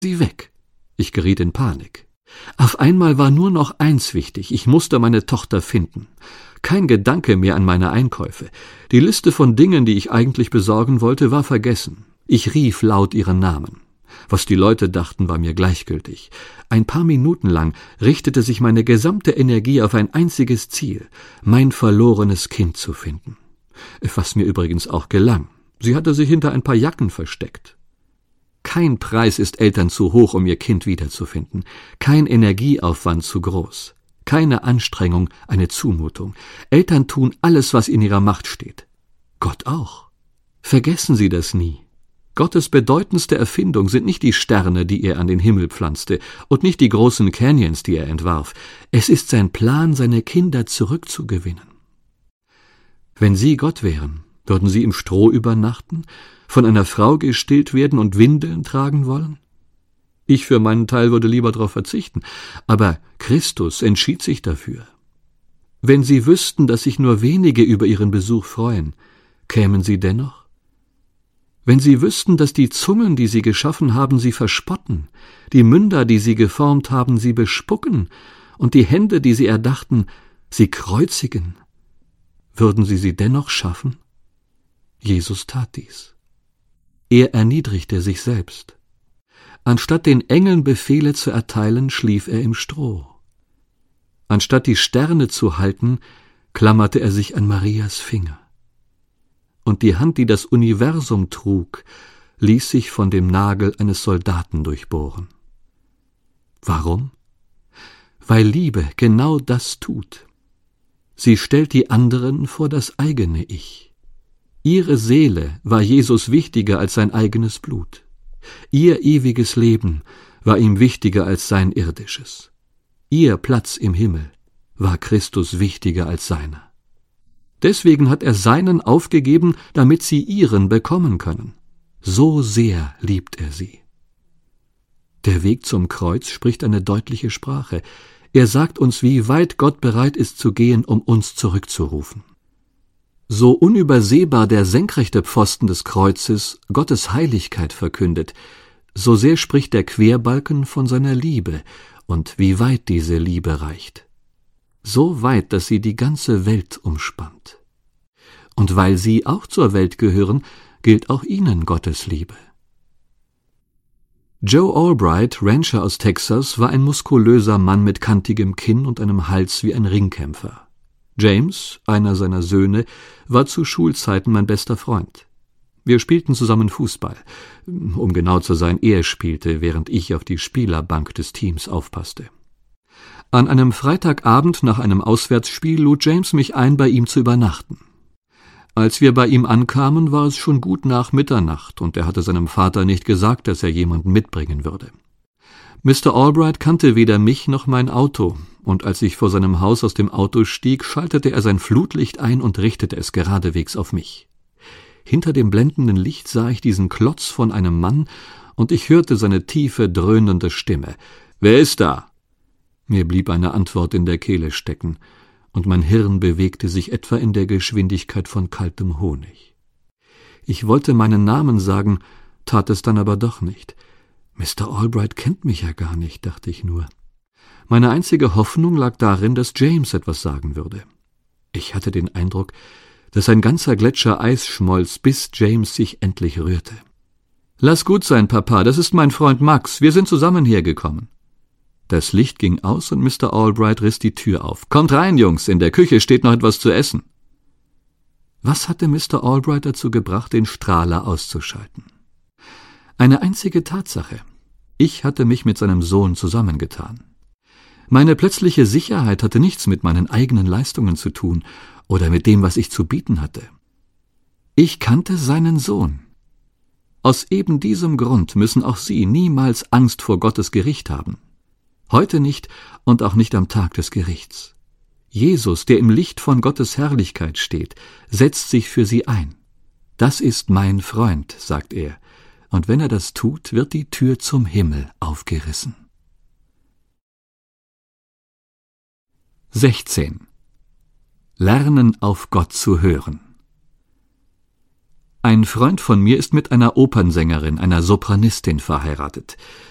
sie weg. Ich geriet in Panik. Auf einmal war nur noch eins wichtig, ich musste meine Tochter finden. Kein Gedanke mehr an meine Einkäufe. Die Liste von Dingen, die ich eigentlich besorgen wollte, war vergessen. Ich rief laut ihren Namen. Was die Leute dachten, war mir gleichgültig. Ein paar Minuten lang richtete sich meine gesamte Energie auf ein einziges Ziel, mein verlorenes Kind zu finden. Was mir übrigens auch gelang. Sie hatte sich hinter ein paar Jacken versteckt. Kein Preis ist Eltern zu hoch, um ihr Kind wiederzufinden. Kein Energieaufwand zu groß. Keine Anstrengung, eine Zumutung. Eltern tun alles, was in ihrer Macht steht. Gott auch. Vergessen Sie das nie. Gottes bedeutendste Erfindung sind nicht die Sterne, die er an den Himmel pflanzte, und nicht die großen Canyons, die er entwarf. Es ist sein Plan, seine Kinder zurückzugewinnen. Wenn Sie Gott wären, würden Sie im Stroh übernachten, von einer Frau gestillt werden und Windeln tragen wollen? Ich für meinen Teil würde lieber darauf verzichten, aber Christus entschied sich dafür. Wenn Sie wüssten, dass sich nur wenige über Ihren Besuch freuen, kämen Sie dennoch? Wenn Sie wüssten, dass die Zungen, die Sie geschaffen haben, Sie verspotten, die Münder, die Sie geformt haben, Sie bespucken, und die Hände, die Sie erdachten, Sie kreuzigen, würden Sie sie dennoch schaffen? Jesus tat dies. Er erniedrigte sich selbst. Anstatt den Engeln Befehle zu erteilen, schlief er im Stroh. Anstatt die Sterne zu halten, klammerte er sich an Marias Finger. Und die Hand, die das Universum trug, ließ sich von dem Nagel eines Soldaten durchbohren. Warum? Weil Liebe genau das tut. Sie stellt die anderen vor das eigene Ich. Ihre Seele war Jesus wichtiger als sein eigenes Blut. Ihr ewiges Leben war ihm wichtiger als sein irdisches. Ihr Platz im Himmel war Christus wichtiger als seiner. Deswegen hat er seinen aufgegeben, damit sie ihren bekommen können. So sehr liebt er sie. Der Weg zum Kreuz spricht eine deutliche Sprache. Er sagt uns, wie weit Gott bereit ist zu gehen, um uns zurückzurufen. So unübersehbar der senkrechte Pfosten des Kreuzes Gottes Heiligkeit verkündet, so sehr spricht der Querbalken von seiner Liebe und wie weit diese Liebe reicht. So weit, dass sie die ganze Welt umspannt. Und weil sie auch zur Welt gehören, gilt auch ihnen Gottes Liebe. Joe Albright, Rancher aus Texas, war ein muskulöser Mann mit kantigem Kinn und einem Hals wie ein Ringkämpfer. James, einer seiner Söhne, war zu Schulzeiten mein bester Freund. Wir spielten zusammen Fußball. Um genau zu sein, er spielte, während ich auf die Spielerbank des Teams aufpasste. An einem Freitagabend nach einem Auswärtsspiel lud James mich ein, bei ihm zu übernachten. Als wir bei ihm ankamen, war es schon gut nach Mitternacht, und er hatte seinem Vater nicht gesagt, dass er jemanden mitbringen würde. Mr. Albright kannte weder mich noch mein Auto, und als ich vor seinem Haus aus dem Auto stieg, schaltete er sein Flutlicht ein und richtete es geradewegs auf mich. Hinter dem blendenden Licht sah ich diesen Klotz von einem Mann, und ich hörte seine tiefe, dröhnende Stimme. »Wer ist da?« Mir blieb eine Antwort in der Kehle stecken, und mein Hirn bewegte sich etwa in der Geschwindigkeit von kaltem Honig. Ich wollte meinen Namen sagen, tat es dann aber doch nicht. Mr. Albright kennt mich ja gar nicht, dachte ich nur. Meine einzige Hoffnung lag darin, dass James etwas sagen würde. Ich hatte den Eindruck, dass ein ganzer Gletscher Eis schmolz, bis James sich endlich rührte. »Lass gut sein, Papa, das ist mein Freund Max, wir sind zusammen hergekommen.« Das Licht ging aus und Mr. Albright riss die Tür auf. »Kommt rein, Jungs, in der Küche steht noch etwas zu essen.« Was hatte Mr. Albright dazu gebracht, den Strahler auszuschalten? Eine einzige Tatsache. Ich hatte mich mit seinem Sohn zusammengetan. Meine plötzliche Sicherheit hatte nichts mit meinen eigenen Leistungen zu tun oder mit dem, was ich zu bieten hatte. Ich kannte seinen Sohn. Aus eben diesem Grund müssen auch Sie niemals Angst vor Gottes Gericht haben. Heute nicht und auch nicht am Tag des Gerichts. Jesus, der im Licht von Gottes Herrlichkeit steht, setzt sich für Sie ein. Das ist mein Freund, sagt er, und wenn er das tut, wird die Tür zum Himmel aufgerissen. 16. Lernen, auf Gott zu hören. Ein Freund von mir ist mit einer Opernsängerin, einer Sopranistin, verheiratet.